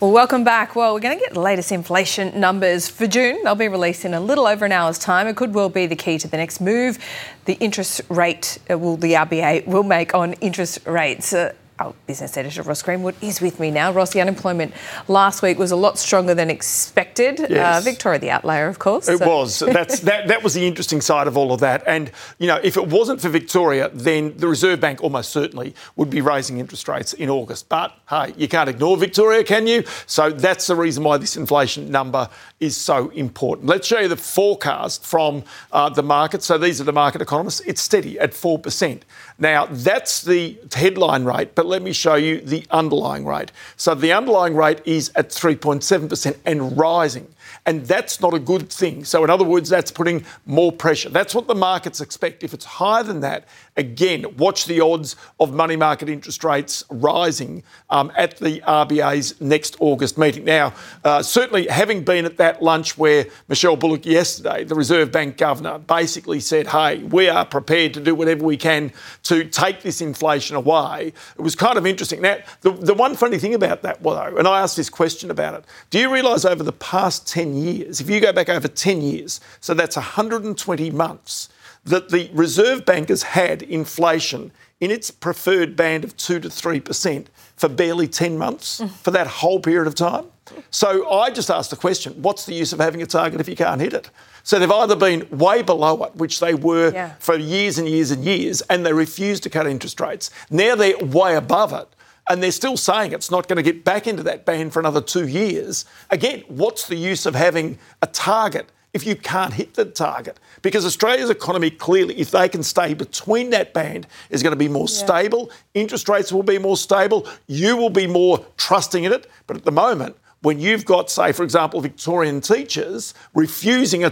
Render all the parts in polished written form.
Well, welcome back. Well, we're going to get the latest inflation numbers for June. They'll be released in a little over an hour's time. It could well be the key to the next move. The interest rate the RBA will make on interest rates. Our business editor, Ross Greenwood, is with me now. Ross, the unemployment last week was a lot stronger than expected. Yes. Victoria, the outlier, of course. It was. That was the interesting side of all of that. And, you know, if it wasn't for Victoria, then the Reserve Bank almost certainly would be raising interest rates in August. But, hey, you can't ignore Victoria, can you? So that's the reason why this inflation number is so important. Let's show you the forecast from the market. So these are the market economists. It's steady at 4%. Now, that's the headline rate, but let me show you the underlying rate. So the underlying rate is at 3.7% and rising. And that's not a good thing. So in other words, that's putting more pressure. That's what the markets expect. If it's higher than that, again, watch the odds of money market interest rates rising at the RBA's next August meeting. Now, certainly having been at that lunch where Michelle Bullock yesterday, the Reserve Bank governor, basically said, hey, we are prepared to do whatever we can to take this inflation away, it was kind of interesting. Now, the one funny thing about that, though, and I asked this question about it, do you realise over the past 10 years, if you go back over 10 years, so that's 120 months, that the Reserve Bank has had inflation in its preferred band of 2 to 3% for barely 10 months for that whole period of time? So I just asked the question, what's the use of having a target if you can't hit it? So they've either been way below it, which they were for years and years and years, and they refused to cut interest rates. Now they're way above it. And they're still saying it's not going to get back into that band for another 2 years. Again, what's the use of having a target if you can't hit the target? Because Australia's economy, clearly, if they can stay between that band, is going to be more stable. Interest rates will be more stable. You will be more trusting in it. But at the moment, when you've got, say, for example, Victorian teachers refusing a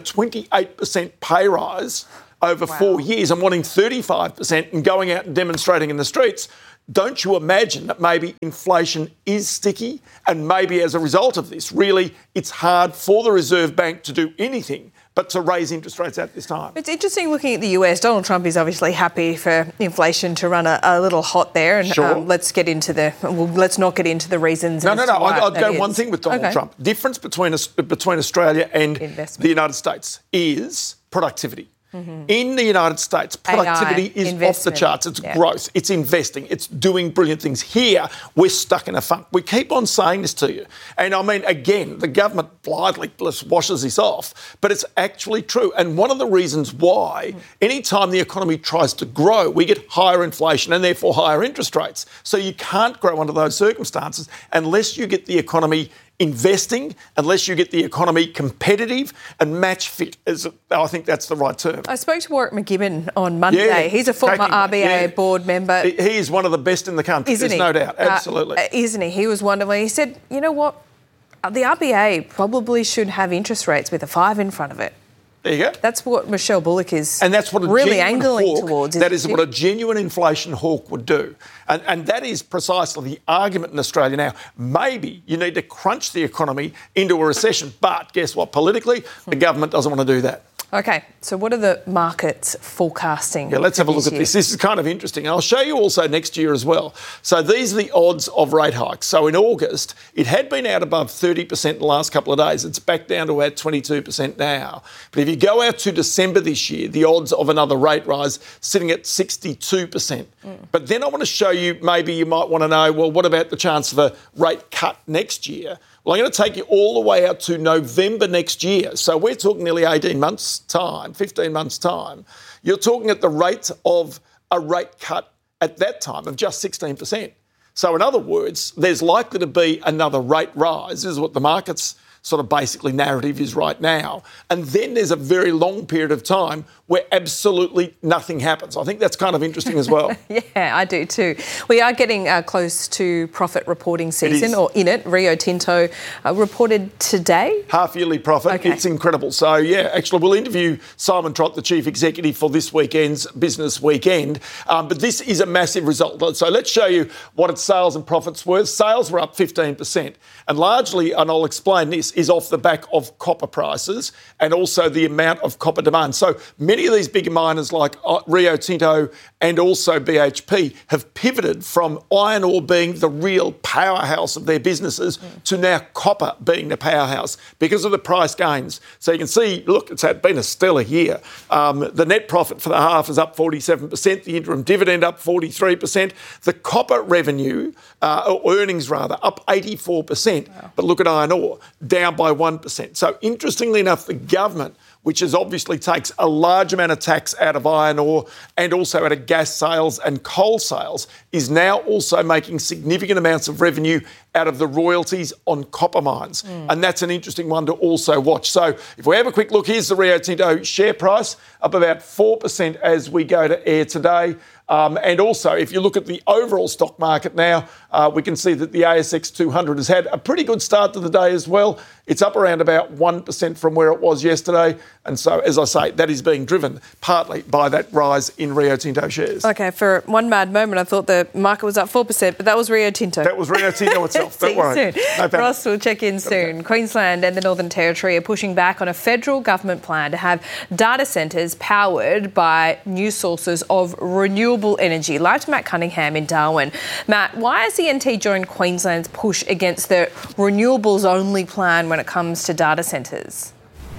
28% pay rise over 4 years and wanting 35% and going out and demonstrating in the streets, don't you imagine that maybe inflation is sticky and maybe as a result of this, really, it's hard for the Reserve Bank to do anything but to raise interest rates at this time? It's interesting looking at the US. Donald Trump is obviously happy for inflation to run a little hot there. And let's not get into the reasons. No. I'd go one thing with Donald Trump. Difference between Australia and the United States is productivity. Mm-hmm. In the United States, productivity is off the charts. It's growth. It's investing. It's doing brilliant things. Here, we're stuck in a funk. We keep on saying this to you. And I mean, again, the government blithely washes this off, but it's actually true. And one of the reasons why any time the economy tries to grow, we get higher inflation and therefore higher interest rates. So you can't grow under those circumstances unless you get the economy investing, unless you get the economy competitive and match fit. I think that's the right term. I spoke to Warwick McGibbon on Monday. Yeah, he's a former RBA board member. He is one of the best in the country, there's no doubt. Absolutely. Isn't he? He was wonderful. He said, you know what, the RBA probably should have interest rates with a 5 in front of it. There you go. That's what Michelle Bullock is and that's what really angling towards. That is what a genuine inflation hawk would do. And that is precisely the argument in Australia now. Maybe you need to crunch the economy into a recession, but guess what? Politically, the government doesn't want to do that. OK, so what are the markets forecasting? Yeah, let's have a look at this. This is kind of interesting. I'll show you also next year as well. So these are the odds of rate hikes. So in August, it had been out above 30% in the last couple of days. It's back down to about 22% now. But if you go out to December this year, the odds of another rate rise sitting at 62%. But then I want to show you, maybe you might want to know, well, what about the chance of a rate cut next year? Well, I'm going to take you all the way out to November next year. So we're talking nearly 18 months' time, 15 months' time. You're talking at the rate of a rate cut at that time of just 16%. So in other words, there's likely to be another rate rise. This is what the market's sort of basically narrative is right now. And then there's a very long period of time where absolutely nothing happens. I think that's kind of interesting as well. Yeah, I do too. We are getting close to profit reporting season, or in it. Rio Tinto reported today. Half-yearly profit. Okay. It's incredible. So, yeah, actually, we'll interview Simon Trott, the Chief Executive, for this weekend's Business Weekend. But this is a massive result. So let's show you what its sales and profits were. Sales were up 15%. And largely, and I'll explain this, this is off the back of copper prices and also the amount of copper demand. So many of these bigger miners like Rio Tinto and also BHP have pivoted from iron ore being the real powerhouse of their businesses to now copper being the powerhouse because of the price gains. So you can see, look, it's been a stellar year. The net profit for the half is up 47%, the interim dividend up 43%, the copper revenue, or earnings rather, up 84%. Wow. But look at iron ore, down by 1%. So interestingly enough, the government, which is obviously takes a large amount of tax out of iron ore and also out of gas sales and coal sales, is now also making significant amounts of revenue out of the royalties on copper mines. And that's an interesting one to also watch. So if we have a quick look, here's the Rio Tinto share price, up about 4% as we go to air today. And also, if you look at the overall stock market now, we can see that the ASX 200 has had a pretty good start to the day as well. It's up around about 1% from where it was yesterday. And so, as I say, that is being driven partly by that rise in Rio Tinto shares. OK, for one mad moment, I thought the market was up 4%, but that was Rio Tinto. That was Rio Tinto itself. Don't worry. No, Ross will check in soon. Okay. Queensland and the Northern Territory are pushing back on a federal government plan to have data centres powered by new sources of renewable energy. Live to Matt Cunningham in Darwin. Matt, why has the NT joined Queensland's push against the renewables-only plan when it comes to data centres?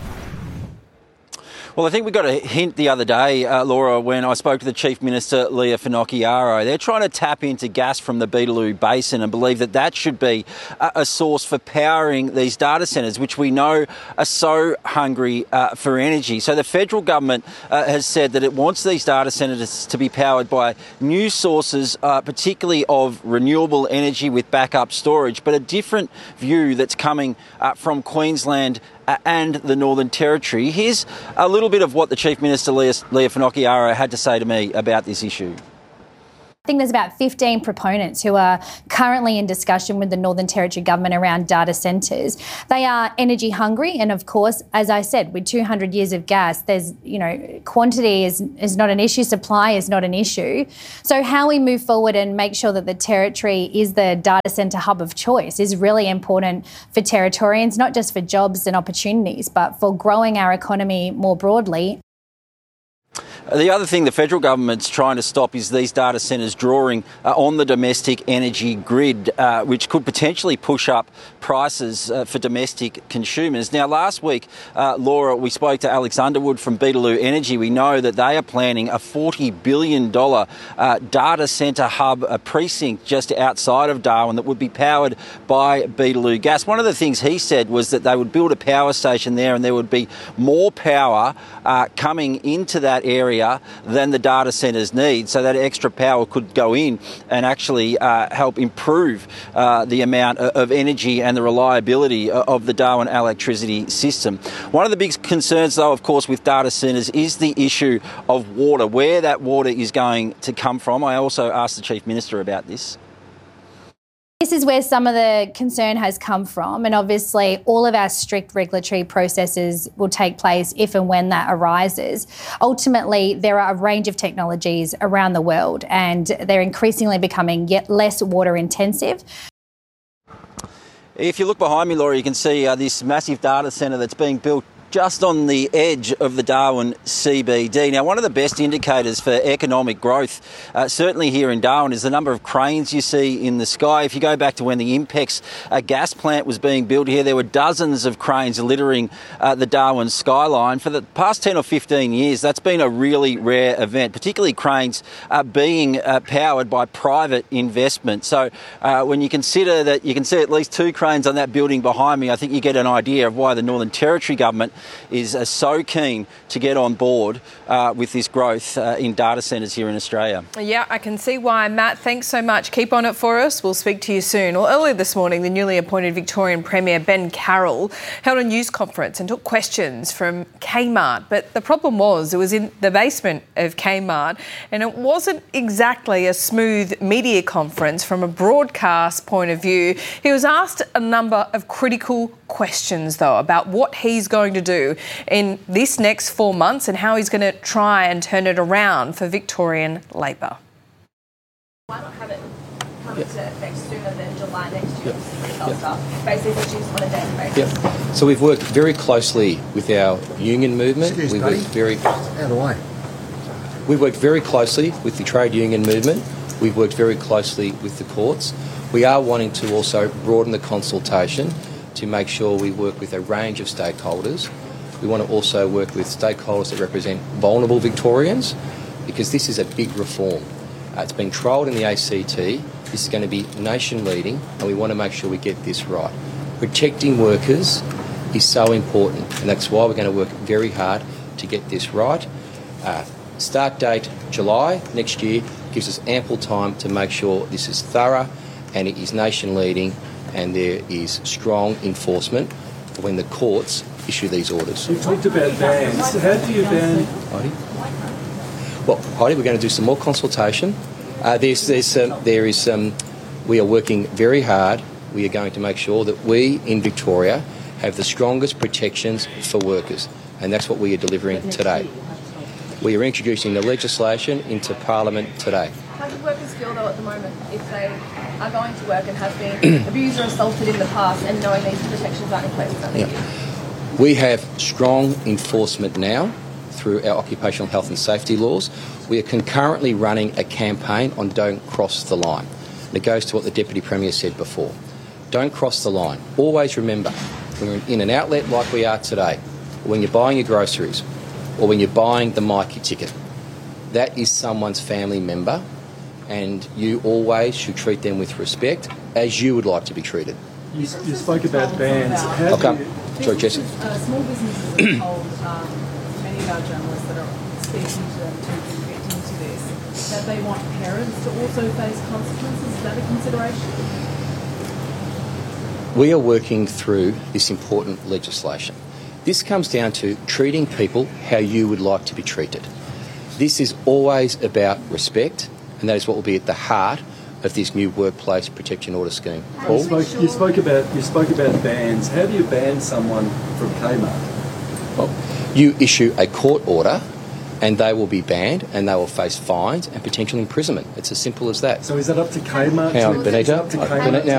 Well, I think we got a hint the other day, Laura, when I spoke to the Chief Minister, Leah Finocchiaro. They're trying to tap into gas from the Beetaloo Basin and believe that that should be a source for powering these data centres, which we know are so hungry for energy. So the federal government has said that it wants these data centres to be powered by new sources, particularly of renewable energy with backup storage, but a different view that's coming from Queensland and the Northern Territory. Here's a little bit of what the Chief Minister, Leah Finocchiaro, had to say to me about this issue. I think there's about 15 proponents who are currently in discussion with the Northern Territory government around data centres. They are energy hungry, and of course, as I said, with 200 years of gas, there's, quantity is not an issue, supply is not an issue. So how we move forward and make sure that the Territory is the data centre hub of choice is really important for Territorians, not just for jobs and opportunities, but for growing our economy more broadly. The other thing the federal government's trying to stop is these data centres drawing on the domestic energy grid, which could potentially push up prices for domestic consumers. Now, last week, Laura, we spoke to Alex Underwood from Beetaloo Energy. We know that they are planning a $40 billion data centre hub, a precinct just outside of Darwin that would be powered by Beetaloo gas. One of the things he said was that they would build a power station there and there would be more power coming into that area than the data centres need, so that extra power could go in and actually help improve the amount of energy and the reliability of the Darwin electricity system. One of the big concerns, though, of course, with data centres is the issue of water, where that water is going to come from. I also asked the Chief Minister about this. This is where some of the concern has come from, and obviously all of our strict regulatory processes will take place if and when that arises. Ultimately, there are a range of technologies around the world and they're increasingly becoming yet less water intensive. If you look behind me, Laura, you can see this massive data centre that's being built just on the edge of the Darwin CBD. Now, one of the best indicators for economic growth, certainly here in Darwin, is the number of cranes you see in the sky. If you go back to when the Impex gas plant was being built here, there were dozens of cranes littering the Darwin skyline. For the past 10 or 15 years, that's been a really rare event, particularly cranes being powered by private investment. So when you consider that you can see at least 2 cranes on that building behind me, I think you get an idea of why the Northern Territory government is so keen to get on board with this growth in data centres here in Australia. Yeah, I can see why. Matt, thanks so much. Keep on it for us. We'll speak to you soon. Well, earlier this morning, the newly appointed Victorian Premier Ben Carroll held a news conference and took questions from Kmart. But the problem was it was in the basement of Kmart and it wasn't exactly a smooth media conference from a broadcast point of view. He was asked a number of critical questions, though, about what he's going to do in this next 4 months and how he's going to try and turn it around for Victorian Labor. Why not have it come into effect sooner than July next year. Basically, reduced on a daily basis. Yep. So we've worked very closely with our union movement. We've worked very closely with the trade union movement. We've worked very closely with the courts. We are wanting to also broaden the consultation to make sure we work with a range of stakeholders. We want to also work with stakeholders that represent vulnerable Victorians, because this is a big reform. It's been trialled in the ACT. This is going to be nation leading, and we want to make sure we get this right. Protecting workers is so important, and that's why we're going to work very hard to get this right. Start date July next year gives us ample time to make sure this is thorough and it is nation leading, and there is strong enforcement for when the courts issue these orders. You talked about bans. How do you ban? Heidi? Well, Heidi, we're going to do some more consultation. We are working very hard. We are going to make sure that we in Victoria have the strongest protections for workers, and that's what we are delivering today. We are introducing the legislation into Parliament today. How do workers feel, though, at the moment, if they are going to work and have been abused or assaulted in the past, and knowing these protections aren't in place for them? We have strong enforcement now through our occupational health and safety laws. We are concurrently running a campaign on Don't Cross the Line. And it goes to what the Deputy Premier said before. Don't cross the line. Always remember, when you're in an outlet like we are today, or when you're buying your groceries, or when you're buying the Myki ticket, that is someone's family member, and you always should treat them with respect, as you would like to be treated. You spoke about bans. Sorry, Jesse. Small businesses are told many of our journalists that are speaking to them to get into this, that they want parents to also face consequences. Is that a consideration? We are working through this important legislation. This comes down to treating people how you would like to be treated. This is always about respect, and that is what will be at the heart of this new workplace protection order scheme. Paul? You spoke about bans. How do you ban someone from Kmart? Well, you issue a court order, and they will be banned, and they will face fines and potential imprisonment. It's as simple as that. So is that up to Kmart? Hang on, Benita.